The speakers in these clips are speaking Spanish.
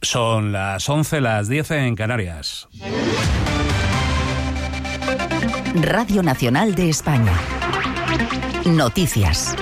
Son las 11, las 10 en Canarias. Radio Nacional de España. Noticias.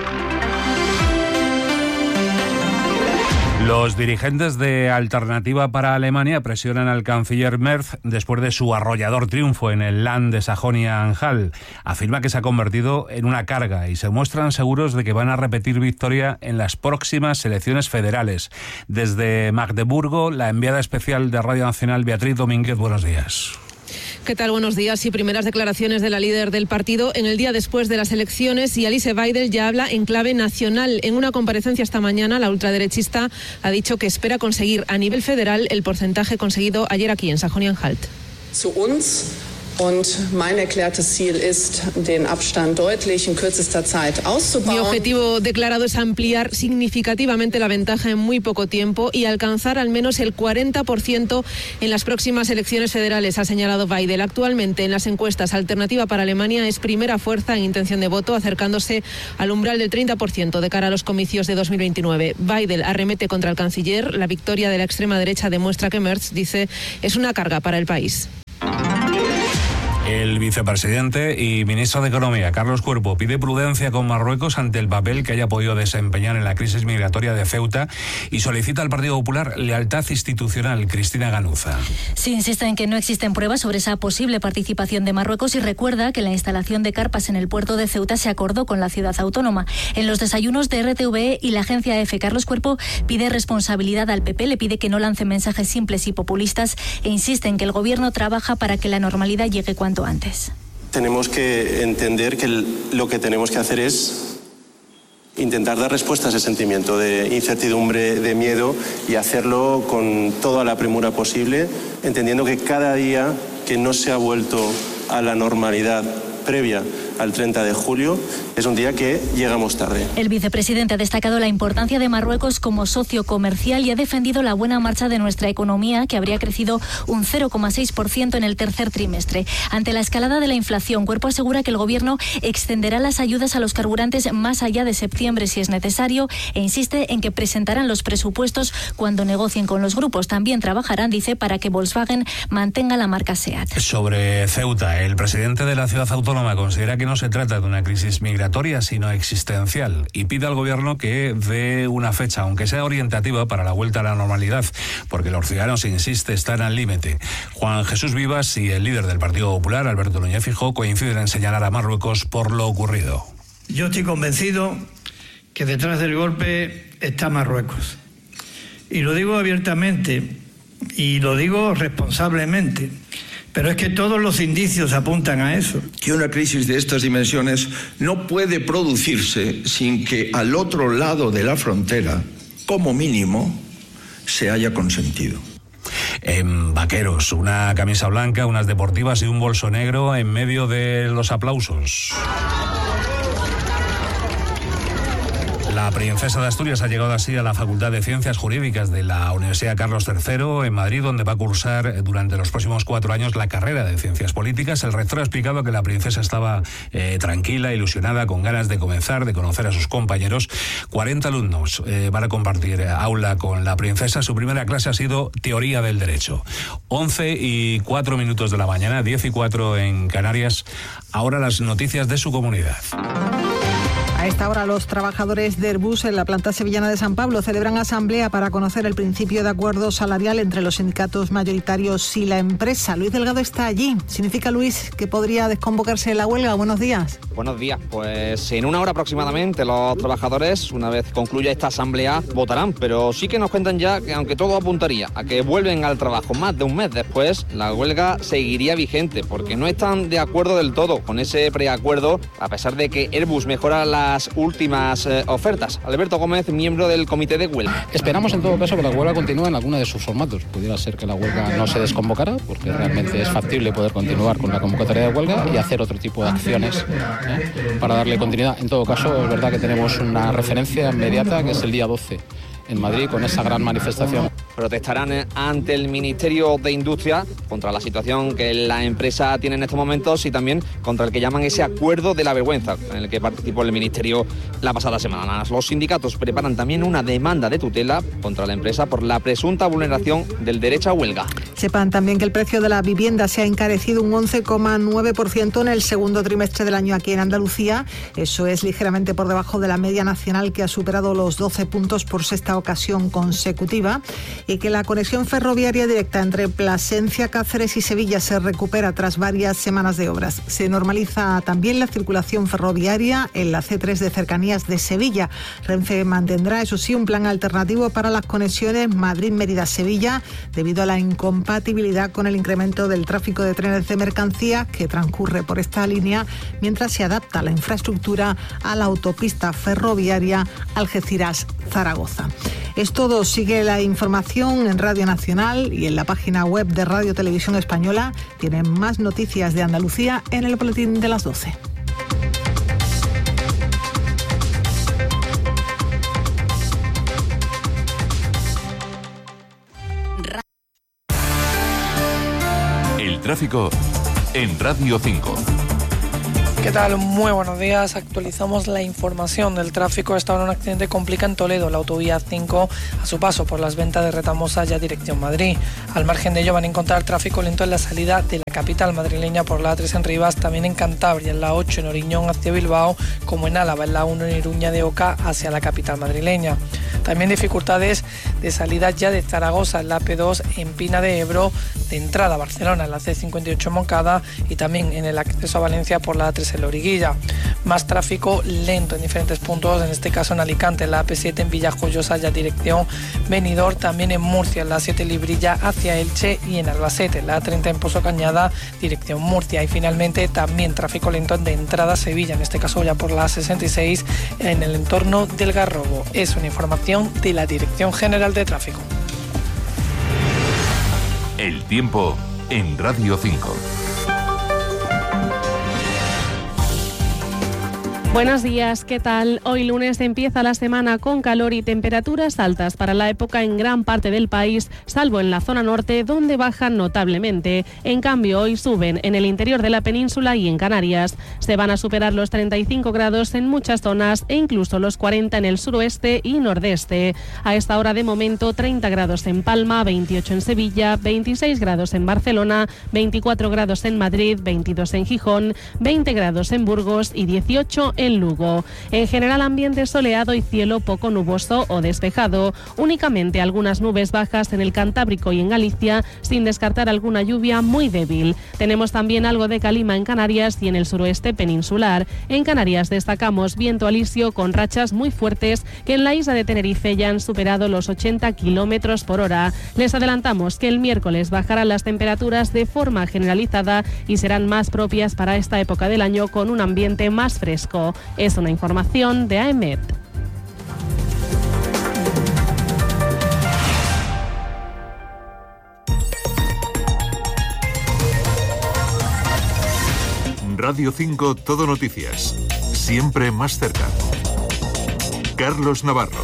Los dirigentes de Alternativa para Alemania presionan al canciller Merz después de su arrollador triunfo en el Land de Sajonia-Anhalt. Afirma que se ha convertido en una carga y se muestran seguros de que van a repetir victoria en las próximas elecciones federales. Desde Magdeburgo, la enviada especial de Radio Nacional, Beatriz Domínguez, buenos días. ¿Qué tal? Buenos días. Y primeras declaraciones de la líder del partido en el día después de las elecciones, y Alice Weidel ya habla en clave nacional. En una comparecencia esta mañana, la ultraderechista ha dicho que espera conseguir a nivel federal el porcentaje conseguido ayer aquí en Sajonia-Anhalt. Zu uns. Und mein erklärtes Ziel ist, den Abstand deutlich in kürzester Zeit auszubauen. Mi objetivo declarado es ampliar significativamente la ventaja en muy poco tiempo y alcanzar al menos el 40% en las próximas elecciones federales, ha señalado Weidel. Actualmente en las encuestas, Alternativa para Alemania es primera fuerza en intención de voto, acercándose al umbral del 30% de cara a los comicios de 2029. Weidel arremete contra el canciller. La victoria de la extrema derecha demuestra que Merz, dice, es una carga para el país. El vicepresidente y ministro de Economía, Carlos Cuerpo, pide prudencia con Marruecos ante el papel que haya podido desempeñar en la crisis migratoria de Ceuta y solicita al Partido Popular lealtad institucional. Cristina Ganuza. Sí, insiste en que no existen pruebas sobre esa posible participación de Marruecos y recuerda que la instalación de carpas en el puerto de Ceuta se acordó con la ciudad autónoma. En los desayunos de RTVE y la agencia EFE, Carlos Cuerpo pide responsabilidad al PP, le pide que no lance mensajes simples y populistas e insiste en que el gobierno trabaja para que la normalidad llegue cuanto antes. Tenemos que entender que lo que tenemos que hacer es intentar dar respuesta a ese sentimiento de incertidumbre, de miedo, y hacerlo con toda la premura posible, entendiendo que cada día que no se ha vuelto a la normalidad previa al 30 de julio es un día que llegamos tarde. El vicepresidente ha destacado la importancia de Marruecos como socio comercial y ha defendido la buena marcha de nuestra economía, que habría crecido un 0,6% en el tercer trimestre. Ante la escalada de la inflación, Cuerpo asegura que el gobierno extenderá las ayudas a los carburantes más allá de septiembre si es necesario e insiste en que presentarán los presupuestos cuando negocien con los grupos. También trabajarán, dice, para que Volkswagen mantenga la marca SEAT. Sobre Ceuta, el presidente de la ciudad autónoma considera que no se trata de una crisis migratoria, sino existencial, y pide al gobierno que dé una fecha, aunque sea orientativa, para la vuelta a la normalidad, porque los ciudadanos, insiste, están al límite. Juan Jesús Vivas y el líder del Partido Popular, Alberto Núñez Feijóo, coinciden en señalar a Marruecos por lo ocurrido. Yo estoy convencido que detrás del golpe está Marruecos. Y lo digo abiertamente y lo digo responsablemente. Pero es que todos los indicios apuntan a eso. Que una crisis de estas dimensiones no puede producirse sin que al otro lado de la frontera, como mínimo, se haya consentido. En vaqueros, una camisa blanca, unas deportivas y un bolso negro en medio de los aplausos. La princesa de Asturias ha llegado así a la Facultad de Ciencias Jurídicas de la Universidad Carlos III en Madrid, donde va a cursar durante los próximos 4 años la carrera de Ciencias Políticas. El rector ha explicado que la princesa estaba tranquila, ilusionada, con ganas de comenzar, de conocer a sus compañeros. 40 alumnos van a compartir aula con la princesa. Su primera clase ha sido Teoría del Derecho. 11:04 de la mañana, 10:04 en Canarias. Ahora las noticias de su comunidad. A esta hora los trabajadores de Airbus en la planta sevillana de San Pablo celebran asamblea para conocer el principio de acuerdo salarial entre los sindicatos mayoritarios y la empresa. Luis Delgado está allí. ¿Significa, Luis, que podría desconvocarse la huelga? Buenos días. Buenos días. Pues en una hora aproximadamente los trabajadores, una vez concluya esta asamblea, votarán. Pero sí que nos cuentan ya que, aunque todo apuntaría a que vuelven al trabajo más de un mes después, la huelga seguiría vigente porque no están de acuerdo del todo con ese preacuerdo, a pesar de que Airbus mejora las últimas ofertas. Alberto Gómez, miembro del comité de huelga. Esperamos en todo caso que la huelga continúe en alguno de sus formatos. Pudiera ser que la huelga no se desconvocara, porque realmente es factible poder continuar con la convocatoria de huelga y hacer otro tipo de acciones para darle continuidad. En todo caso, es verdad que tenemos una referencia inmediata, que es el día 12 en Madrid, con esa gran manifestación. protestarán ante el Ministerio de Industria contra la situación que la empresa tiene en estos momentos y también contra el que llaman ese acuerdo de la vergüenza en el que participó el Ministerio la pasada semana. Los sindicatos preparan también una demanda de tutela contra la empresa por la presunta vulneración del derecho a huelga. Sepan también que el precio de la vivienda se ha encarecido un 11,9% en el segundo trimestre del año aquí en Andalucía. Eso es ligeramente por debajo de la media nacional, que ha superado los 12 puntos por sexta ocasión consecutiva, y que la conexión ferroviaria directa entre Plasencia, Cáceres y Sevilla se recupera tras varias semanas de obras. Se normaliza también la circulación ferroviaria en la C3 de cercanías de Sevilla. Renfe mantendrá, eso sí, un plan alternativo para las conexiones Madrid-Mérida-Sevilla debido a la incompatibilidad con el incremento del tráfico de trenes de mercancías que transcurre por esta línea, mientras se adapta la infraestructura a la autopista ferroviaria Algeciras-Zaragoza. Es todo. Sigue la información en Radio Nacional y en la página web de Radio Televisión Española. Tienen más noticias de Andalucía en el boletín de las 12. El tráfico en Radio 5. ¿Qué tal? Muy buenos días. Actualizamos la información del tráfico. Esta hora un accidente complica en Toledo la autovía 5 a su paso por las Ventas de Retamosa ya dirección Madrid. Al margen de ello van a encontrar tráfico lento en la salida de la capital madrileña por la A3 en Rivas, también en Cantabria, en la 8 en Oriñón hacia Bilbao, como en Álava, en la 1 en Iruña de Oca hacia la capital madrileña. También dificultades de salida ya de Zaragoza en la P2 en Pina de Ebro, de entrada a Barcelona en la C58 en Moncada y también en el acceso a Valencia por la A3 en Loriguilla. Más tráfico lento en diferentes puntos, en este caso en Alicante, en la AP7 en Villajoyosa ya dirección Benidorm, también en Murcia, en la 7 Librilla hacia Elche y en Albacete, en la A30 en Pozo Cañada, dirección Murcia. Y finalmente también tráfico lento de entrada a Sevilla, en este caso ya por la A66 en el entorno del Garrobo. Es una información de la Dirección General de Tráfico. El tiempo en Radio 5. Buenos días, ¿qué tal? Hoy lunes empieza la semana con calor y temperaturas altas para la época en gran parte del país, salvo en la zona norte, donde bajan notablemente. En cambio, hoy suben en el interior de la península y en Canarias. Se van a superar los 35 grados en muchas zonas e incluso los 40 en el suroeste y nordeste. A esta hora de momento, 30 grados en Palma, 28 en Sevilla, 26 grados en Barcelona, 24 grados en Madrid, 22 en Gijón, 20 grados en Burgos y 18 en Lugo. En general, ambiente soleado y cielo poco nuboso o despejado. Únicamente algunas nubes bajas en el Cantábrico y en Galicia, sin descartar alguna lluvia muy débil. Tenemos también algo de calima en Canarias y en el suroeste peninsular. En Canarias destacamos viento alisio con rachas muy fuertes que en la isla de Tenerife ya han superado los 80 kilómetros por hora. Les adelantamos que el miércoles bajarán las temperaturas de forma generalizada y serán más propias para esta época del año, con un ambiente más fresco. Es una información de AEMET. Radio 5 Todo Noticias. Siempre más cerca. Carlos Navarro.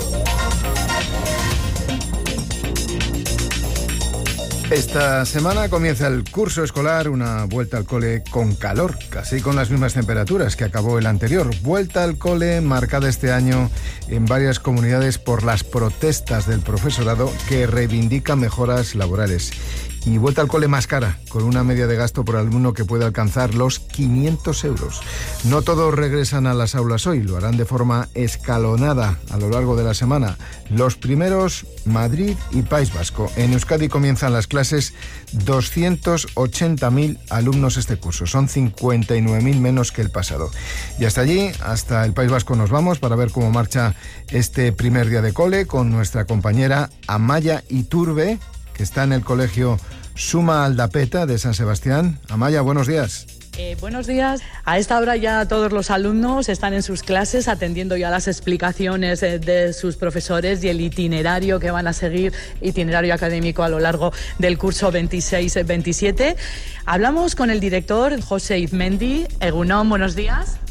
Esta semana comienza el curso escolar, una vuelta al cole con calor, casi con las mismas temperaturas que acabó el anterior. Vuelta al cole marcada este año en varias comunidades por las protestas del profesorado que reivindica mejoras laborales. Y vuelta al cole más cara, con una media de gasto por alumno que puede alcanzar los 500 euros. No todos regresan a las aulas hoy, lo harán de forma escalonada a lo largo de la semana. Los primeros, Madrid y País Vasco. En Euskadi comienzan las clases 280.000 alumnos este curso. Son 59.000 menos que el pasado. Y hasta allí, hasta el País Vasco nos vamos para ver cómo marcha este primer día de cole con nuestra compañera Amaya Iturbe, que está en el colegio Suma Aldapeta de San Sebastián. Amaya, buenos días. Buenos días. A esta hora ya todos los alumnos están en sus clases atendiendo ya las explicaciones de sus profesores y el itinerario que van a seguir, itinerario académico a lo largo del curso 26-27. Hablamos con el director José Izmendi. Egunon, buenos días.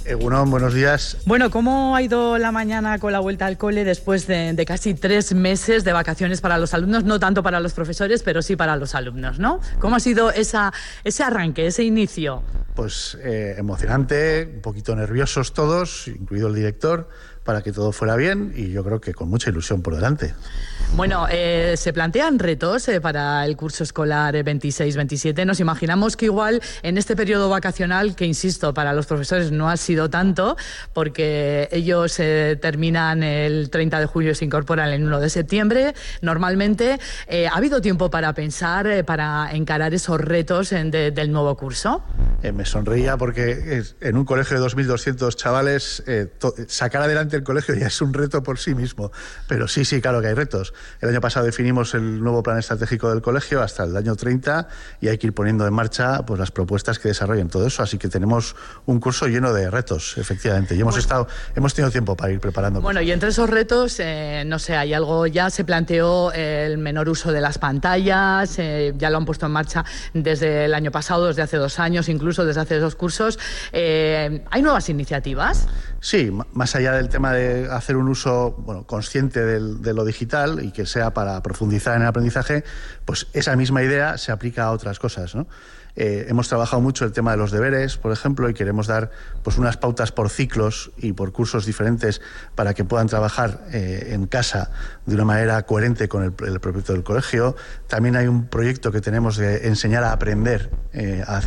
Egunon, buenos días. Bueno, ¿cómo ha ido la mañana con la vuelta al cole después de casi 3 meses de vacaciones para los alumnos? No tanto para los profesores, pero sí para los alumnos, ¿no? ¿Cómo ha sido ese arranque, ese inicio? Pues emocionante, un poquito nerviosos todos, incluido el director, para que todo fuera bien, y yo creo que con mucha ilusión por delante. Bueno, se plantean retos para el curso escolar 26-27. Nos imaginamos que igual en este periodo vacacional, que insisto, para los profesores no ha sido tanto, porque ellos terminan el 30 de julio y se incorporan el 1 de septiembre. Normalmente, ¿ha habido tiempo para pensar, para encarar esos retos del nuevo curso? Me sonreía porque en un colegio de 2.200 chavales, sacar adelante el colegio ya es un reto por sí mismo. Pero sí, claro que hay retos. El año pasado definimos el nuevo plan estratégico del colegio hasta el año 30 y hay que ir poniendo en marcha pues las propuestas que desarrollen todo eso. Así que tenemos un curso lleno de retos, efectivamente. Y hemos tenido tiempo para ir preparando. Bueno, y entre esos retos, no sé, hay algo, ya se planteó el menor uso de las pantallas, ya lo han puesto en marcha desde el año pasado, desde hace 2 años, incluso desde hace 2 cursos. ¿Hay nuevas iniciativas? Sí, más allá del tema de hacer un uso consciente de lo digital y que sea para profundizar en el aprendizaje, pues esa misma idea se aplica a otras cosas, ¿no? Hemos trabajado mucho el tema de los deberes, por ejemplo, y queremos dar pues unas pautas por ciclos y por cursos diferentes para que puedan trabajar en casa de una manera coherente con el proyecto del colegio. También hay un proyecto que tenemos de enseñar a aprender, a